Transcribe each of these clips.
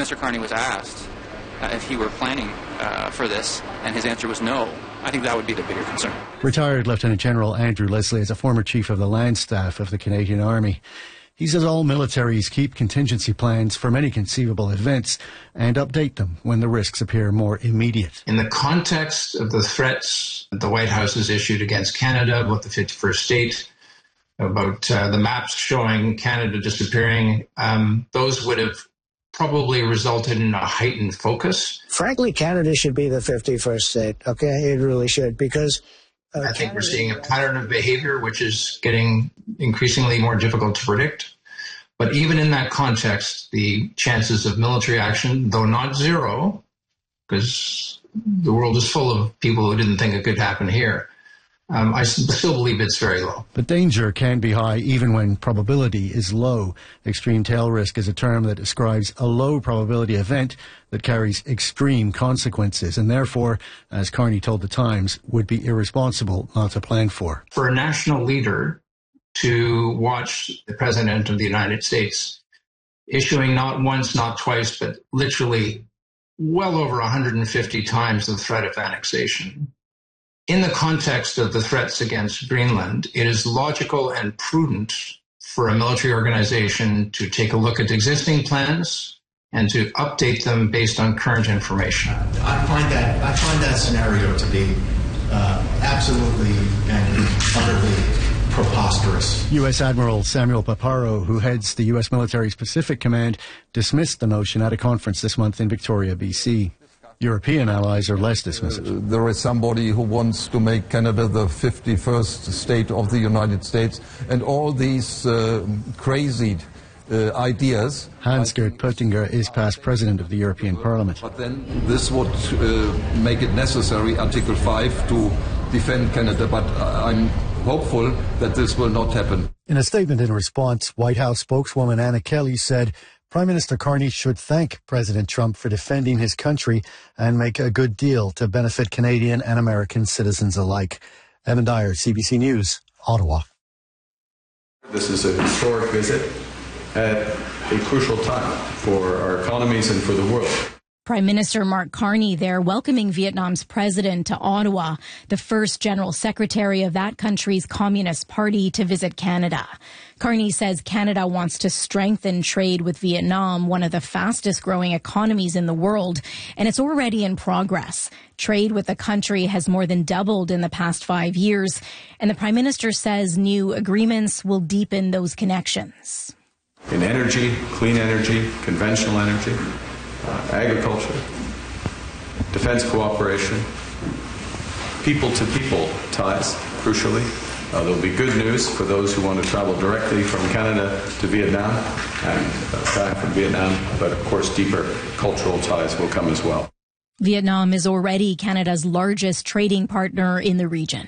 Mr. Carney was asked if he were planning for this, and his answer was no, I think that would be the bigger concern. Retired Lieutenant General Andrew Leslie is a former chief of the land staff of the Canadian Army. He says all militaries keep contingency plans for many conceivable events and update them when the risks appear more immediate. In the context of the threats that the White House has issued against Canada, about the 51st state, about the maps showing Canada disappearing, those would have probably resulted in a heightened focus. Frankly, Canada should be the 51st state, okay? It really should, because I think we're seeing a pattern of behavior which is getting increasingly more difficult to predict. But even in that context, the chances of military action, though not zero, because the world is full of people who didn't think it could happen here, I still believe it's very low. But danger can be high even when probability is low. Extreme tail risk is a term that describes a low probability event that carries extreme consequences and therefore, as Carney told The Times, would be irresponsible not to plan for. For a national leader to watch the President of the United States issuing not once, not twice, but literally well over 150 times the threat of annexation, in the context of the threats against Greenland, it is logical and prudent for a military organization to take a look at existing plans and to update them based on current information. I find that scenario to be absolutely and utterly preposterous. U.S. Admiral Samuel Paparo, who heads the U.S. military's Pacific Command, dismissed the notion at a conference this month in Victoria, BC. European allies are less dismissive. There is somebody who wants to make Canada the 51st state of the United States, and all these crazy ideas. Hans-Gert Pöttinger is past president of the European Parliament. But then this would make it necessary, Article 5, to defend Canada, but I'm hopeful that this will not happen. In a statement in response, White House spokeswoman Anna Kelly said Prime Minister Carney should thank President Trump for defending his country and make a good deal to benefit Canadian and American citizens alike. Evan Dyer, CBC News, Ottawa. This is a historic visit at a crucial time for our economies and for the world. Prime Minister Mark Carney there welcoming Vietnam's president to Ottawa, the first general secretary of that country's Communist Party to visit Canada. Carney says Canada wants to strengthen trade with Vietnam, one of the fastest growing economies in the world, and it's already in progress. Trade with the country has more than doubled in the past 5 years, and the Prime Minister says new agreements will deepen those connections. In energy, clean energy, conventional energy, agriculture, defense cooperation, people-to-people ties, crucially. There'll be good news for those who want to travel directly from Canada to Vietnam and back from Vietnam, but of course deeper cultural ties will come as well. Vietnam is already Canada's largest trading partner in the region.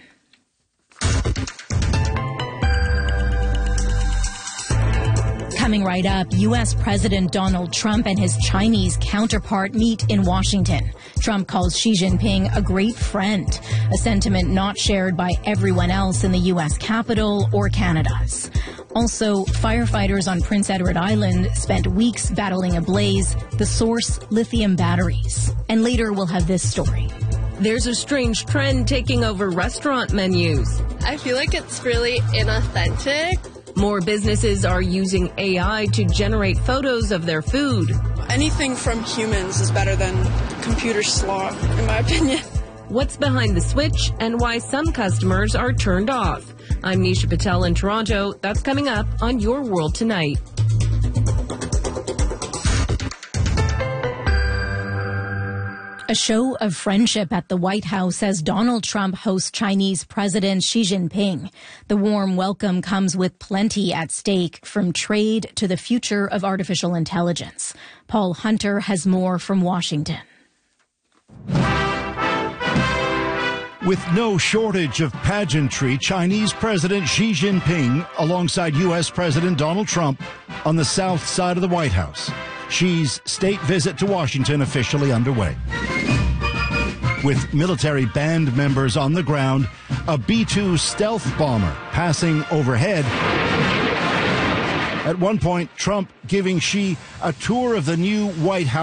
Coming right up, U.S. President Donald Trump and his Chinese counterpart meet in Washington. Trump calls Xi Jinping a great friend, a sentiment not shared by everyone else in the U.S. Capitol or Canada's. Also, firefighters on Prince Edward Island spent weeks battling a blaze, the source lithium batteries. And later we'll have this story. There's a strange trend taking over restaurant menus. I feel like it's really inauthentic. More businesses are using AI to generate photos of their food. Anything from humans is better than computer slop, in my opinion. What's behind the switch and why some customers are turned off? I'm Nisha Patel in Toronto. That's coming up on Your World Tonight. A show of friendship at the White House as Donald Trump hosts Chinese President Xi Jinping. The warm welcome comes with plenty at stake, from trade to the future of artificial intelligence. Paul Hunter has more from Washington. With no shortage of pageantry, Chinese President Xi Jinping alongside U.S. President Donald Trump on the south side of the White House. Xi's state visit to Washington officially underway. With military band members on the ground, a B-2 stealth bomber passing overhead. At one point, Trump giving Xi a tour of the new White House.